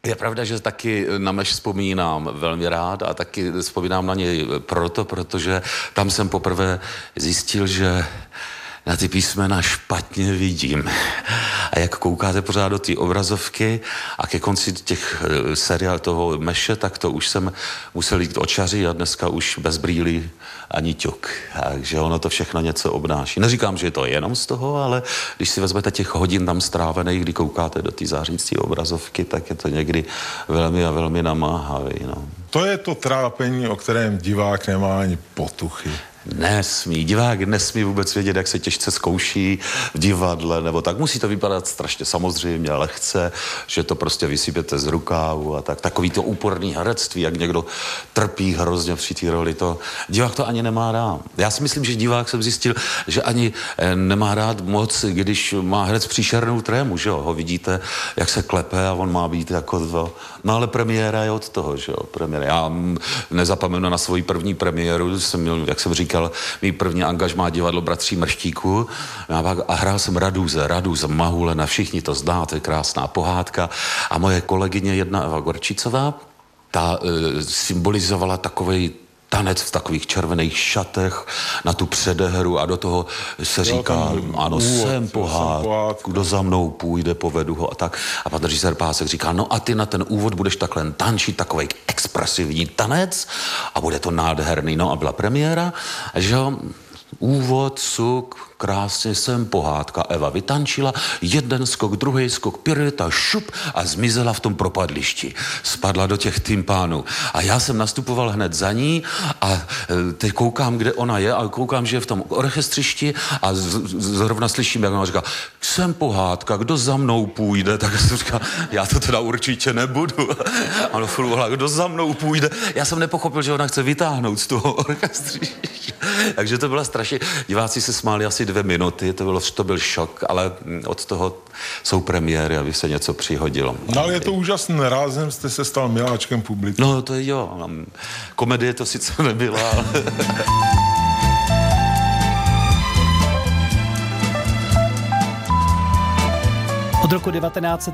Je pravda, že taky na Meš vzpomínám velmi rád a taky vzpomínám na něj protože tam jsem poprvé zjistil, že na ty písmena špatně vidím. A jak koukáte pořád do té obrazovky a ke konci těch seriál toho Meše, tak to už jsem musel jít očaři a dneska už bez brýlí ani ťuk. Takže ono to všechno něco obnáší. Neříkám, že je to jenom z toho, ale když si vezmete těch hodin tam strávených, kdy koukáte do té zářící obrazovky, tak je to někdy velmi a velmi namáhavý. No. To je to trápení, o kterém divák nemá ani potuchy. Nesmí. Divák nesmí vůbec vědět, jak se těžce zkouší v divadle, nebo tak. Musí to vypadat strašně samozřejmě, lehce, že to prostě vysypete z rukávu a tak. Takový to úporný herectví, jak někdo trpí hrozně při té roli, to divák to ani nemá rád. Já si myslím, že divák jsem zjistil, že ani nemá rád moc, když má herec příšernou trému, že jo, ho vidíte, jak se klepe a on má být jako to. No ale premiéra je od toho, že jo, premiéra. Já nezapomenu na svoji první premiéru, jsem měl, jak jsem říkal, mý první angažmá divadlo Bratří Mrštíků a hrál jsem Raduz Mahulena, všichni to znáte, krásná pohádka a moje kolegyně jedna Eva Gorčicová, ta symbolizovala takovej tanec v takových červených šatech na tu předehru a do toho se říká, ano, jsem pohádku, kdo za mnou půjde, povedu ho a tak. A pan režisér Pásek říká, no a ty na ten úvod budeš takhle tančit, takovej expresivní tanec a bude to nádherný. No a byla premiéra, že jo, úvod, suk, krásně jsem pohádka. Eva vytančila, jeden skok, druhý skok, pirueta, šup a zmizela v tom propadlišti. Spadla do těch tympánů. A já jsem nastupoval hned za ní a teď koukám, kde ona je a koukám, že je v tom orchestřišti a zrovna slyším, jak ona říká, jsem pohádka, kdo za mnou půjde? Tak jsem říkal, já to teda určitě nebudu. A ona furt, kdo za mnou půjde? Já jsem nepochopil, že ona chce vytáhnout z toho orchestřiště. Takže to byla strašně, diváci se smáli asi 2 minuty, to byl šok, ale od toho jsou premiéry, aby se něco přihodilo. No ale je to úžasné, rázem jste se stal miláčkem publika. No to jo, komedie to sice nebyla, ale... Od roku 19